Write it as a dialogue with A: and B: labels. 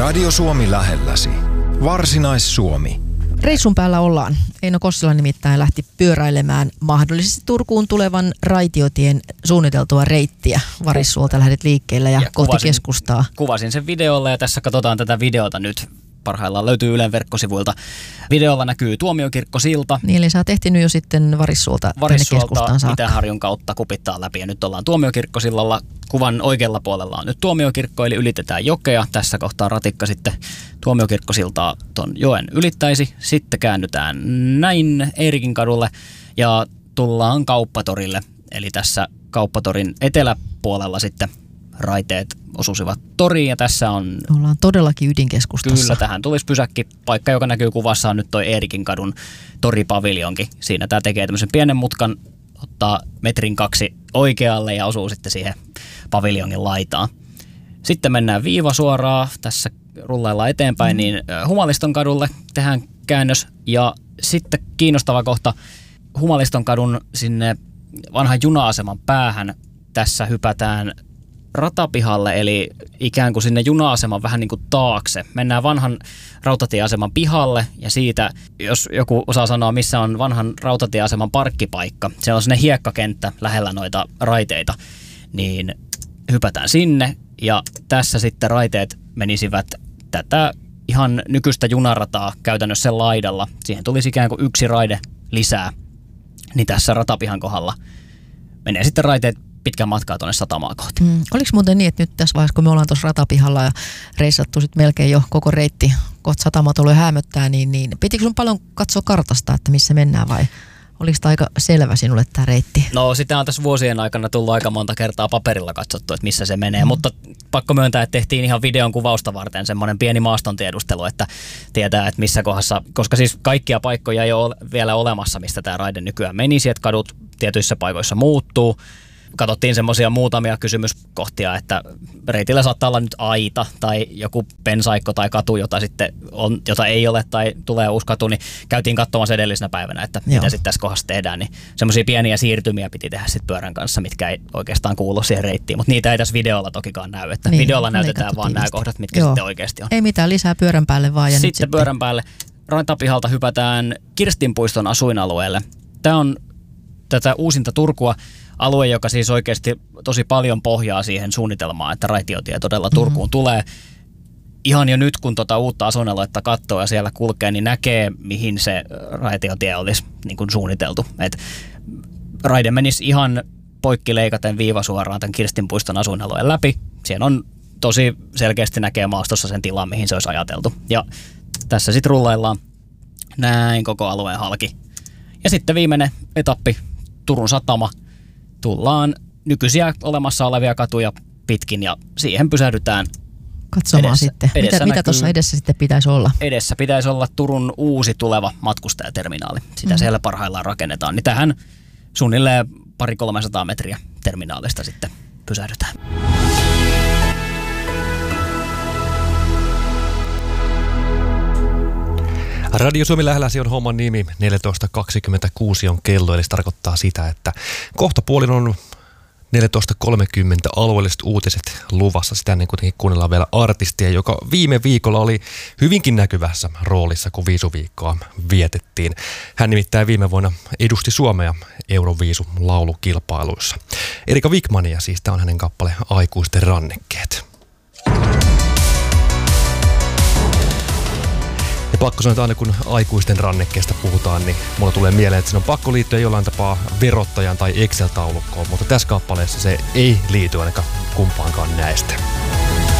A: Radio Suomi lähelläsi. Varsinais-Suomi.
B: Reissun päällä ollaan. Eino Kossila nimittäin lähti pyöräilemään mahdollisesti Turkuun tulevan raitiotien suunniteltua reittiä. Varissuolta lähdet liikkeelle ja kohti keskustaa.
C: Kuvasin sen videolla ja tässä katsotaan tätä videota nyt. Parhaillaan löytyy Ylen verkkosivuilta. Videolla näkyy Tuomiokirkkosilta.
B: Niin, eli sä oot ehtinyt jo sitten Varissuolta tänne keskustaan saakka.
C: Itäharjun kautta kupittaa läpi ja nyt ollaan Tuomiokirkkosillalla. Kuvan oikealla puolella on nyt Tuomiokirkko, eli ylitetään jokea. Tässä kohtaa ratikka sitten Tuomiokirkkosiltaa ton joen ylittäisi. Sitten käännytään näin Eerikin kadulle ja tullaan Kauppatorille. Eli tässä Kauppatorin eteläpuolella sitten raiteet osuisivat toriin ja tässä on...
B: Ollaan todellakin ydinkeskustassa.
C: Kyllä, tähän tulisi pysäkkipaikka, joka näkyy kuvassa on nyt toi Eerikin kadun toripaviljonki. Siinä tämä tekee tämmöisen pienen mutkan, ottaa 1-2 metrin oikealle ja osuu sitten siihen paviljongin laitaan. Sitten mennään viivasuoraa, tässä rullaillaan eteenpäin, niin Humaliston kadulle tehdään käännös ja sitten kiinnostava kohta Humaliston kadun sinne vanhan juna-aseman päähän. Tässä hypätään ratapihalle, eli ikään kuin sinne juna-aseman vähän niin kuin taakse. Mennään vanhan rautatieaseman pihalle ja siitä, jos joku osaa sanoa, missä on vanhan rautatieaseman parkkipaikka, se on sellainen hiekkakenttä lähellä noita raiteita, niin hypätään sinne ja tässä sitten raiteet menisivät tätä ihan nykyistä junarataa käytännössä laidalla. Siihen tulisi ikään kuin yksi raide lisää, niin tässä ratapihan kohdalla menee sitten raiteet pitkän matkaa tuonne satamaa kohti.
B: Oliko muuten niin, että nyt tässä vaiheessa, kun me ollaan tuossa ratapihalla ja reissattu sitten melkein jo koko reitti kohta satamaa tulee häämöttää, niin pitikö sun paljon katsoa kartasta, että missä mennään vai oliko tämä aika selvä sinulle tämä reitti?
C: No sitä on tässä vuosien aikana tullut aika monta kertaa paperilla katsottu, että missä se menee, mutta pakko myöntää, että tehtiin ihan videon kuvausta varten semmoinen pieni maaston tiedustelu, että tietää, että missä kohdassa, koska siis kaikkia paikkoja ei ole vielä olemassa, mistä tämä raide nykyään menisi, että kadut tietyissä paikoissa muuttuu. Katsottiin semmoisia muutamia kysymyskohtia, että reitillä saattaa olla nyt aita tai joku pensaikko tai katu, jota ei ole tai tulee uusi katu, niin käytiin katsomassa edellisenä päivänä, että mitä sitten tässä kohdassa tehdään. Niin semmoisia pieniä siirtymiä piti tehdä sitten pyörän kanssa, mitkä ei oikeastaan kuulu siihen reittiin, mutta niitä ei tässä videolla tokikaan näy. Että niin, videolla näytetään vaan nämä kohdat, mitkä sitten oikeasti on.
B: Ei mitään, lisää pyörän päälle vaan. Ja
C: sitten pyörän päälle rantapihalta hypätään Kirstinpuiston asuinalueelle. Tämä on tätä uusinta Turkua. Alue, joka siis oikeasti tosi paljon pohjaa siihen suunnitelmaan, että raitiotie todella Turkuun tulee. Ihan jo nyt, kun uutta asuinaluetta katsoo ja siellä kulkee, niin näkee, mihin se raitiotie olisi niin kuin suunniteltu. Et raide menisi ihan poikkileikaten viivasuoraan tämän Kirstinpuiston asuinalueen läpi. Siellä on tosi selkeästi näkee maastossa sen tilan, mihin se olisi ajateltu. Ja tässä sitten rullaillaan näin koko alueen halki. Ja sitten viimeinen etappi, Turun satama. Tullaan nykyisiä olemassa olevia katuja pitkin ja siihen pysähdytään
B: katsomaan sitten. Mitä tuossa edessä sitten pitäisi olla?
C: Edessä pitäisi olla Turun uusi tuleva matkustajaterminaali. Sitä siellä parhaillaan rakennetaan. Niin tähän suunnilleen 200-300 metriä terminaalista sitten pysähdytään.
D: Radio Suomi lähelläsi on homman nimi, 14.26 on kello, eli se tarkoittaa sitä, että kohta puolin on 14.30 alueelliset uutiset luvassa. Sitä ennen kuitenkin kuunnellaan vielä artistia, joka viime viikolla oli hyvinkin näkyvässä roolissa, kun Viisuviikkoa vietettiin. Hän nimittäin viime vuonna edusti Suomea Euroviisu-laulukilpailuissa. Erika Wikmania, siis tämä on hänen kappale Aikuisten rannekkeet. Ja pakko sanoa, että aina kun aikuisten rannekkeesta puhutaan, niin mulla tulee mieleen, että siinä on pakko liittyä jollain tapaa verottajan tai Excel-taulukkoon, mutta tässä kappaleessa se ei liity ainakaan kumpaankaan näistä.